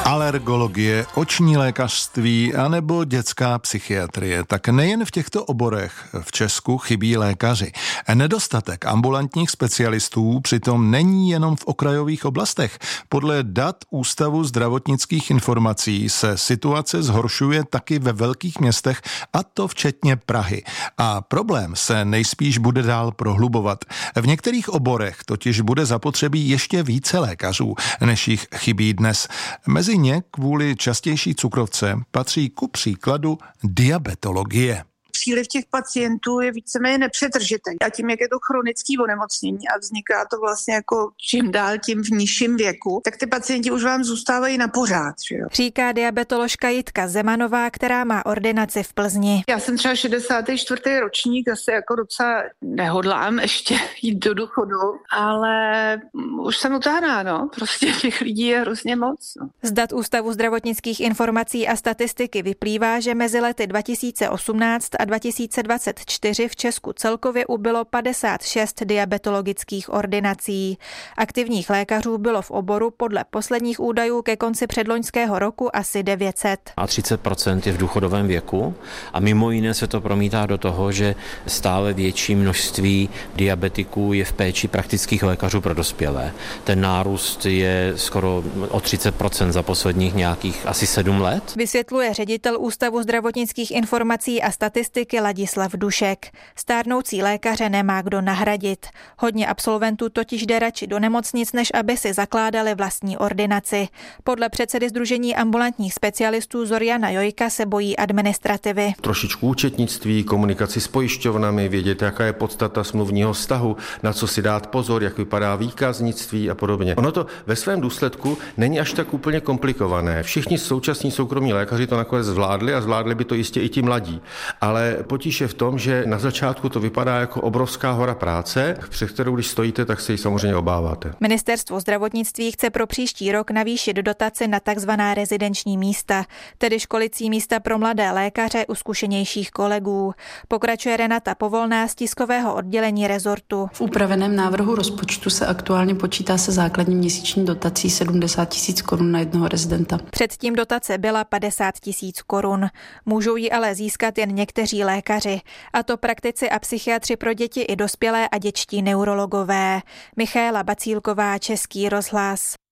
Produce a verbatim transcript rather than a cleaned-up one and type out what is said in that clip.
Alergologie, oční lékařství anebo dětská psychiatrie. Tak nejen v těchto oborech v Česku chybí lékaři. Nedostatek ambulantních specialistů přitom není jenom v okrajových oblastech. Podle dat Ústavu zdravotnických informací se situace zhoršuje taky ve velkých městech, a to včetně Prahy. A problém se nejspíš bude dál prohlubovat. V některých oborech totiž bude zapotřebí ještě více lékařů, než jich chybí dnes. Mezi ně kvůli častější cukrovce patří ku příkladu diabetologie. Příliv těch pacientů je víceméně nepřetržitelný. A tím, jak je to chronický onemocnění a vzniká to vlastně jako čím dál tím v nižším věku, tak ty pacienti už vám zůstávají na pořád. Že jo? Říká diabetoložka Jitka Zemanová, která má ordinaci v Plzni. Já jsem třeba šedesátý čtvrtý ročník, asi jako docela nehodlám ještě jít do důchodu, ale už jsem utahaná, no. Prostě těch lidí je hrozně moc. No. Z dat Ústavu zdravotnických informací a statistiky vyplývá, že mezi lety dva tisíce osmnáct a dva tisíce dvacet čtyři v Česku celkově ubylo padesát šest diabetologických ordinací. Aktivních lékařů bylo v oboru podle posledních údajů ke konci předloňského roku asi devět set. A třicet procent je v důchodovém věku a mimo jiné se to promítá do toho, že stále větší množství diabetiků je v péči praktických lékařů pro dospělé. Ten nárůst je skoro o třicet procent za posledních nějakých asi sedm let. Vysvětluje ředitel Ústavu zdravotnických informací a statistiky Ladislav Dušek. Stárnoucí lékaře nemá kdo nahradit. Hodně absolventů totiž jde radši do nemocnic, než aby si zakládali vlastní ordinaci. Podle předsedy Sdružení ambulantních specialistů Zoriana Jojka se bojí administrativy. Trošičku účetnictví, komunikaci s pojišťovnami, vědět, jaká je podstata smluvního vztahu, na co si dát pozor, jak vypadá výkaznictví a podobně. Ono to ve svém důsledku není až tak úplně komplikované. Všichni současní soukromí lékaři to nakonec zvládli a zvládli by to jistě i ti mladí. Ale potíž je v tom, že na začátku to vypadá jako obrovská hora práce, před kterou když stojíte, tak se ji samozřejmě obáváte. Ministerstvo zdravotnictví chce pro příští rok navýšit dotace na takzvaná rezidenční místa, tedy školicí místa pro mladé lékaře u zkušenějších kolegů. Pokračuje Renata Povolná z tiskového oddělení rezortu. V upraveném návrhu rozpočtu se aktuálně počítá se základní měsíční dotací sedmdesát tisíc korun na jednoho rezidenta. Předtím dotace byla padesát tisíc korun. Můžou ji ale získat jen někteří lékaři, a to praktici a psychiatři pro děti i dospělé a dětští neurologové. Michaela Bacílková, Český rozhlas.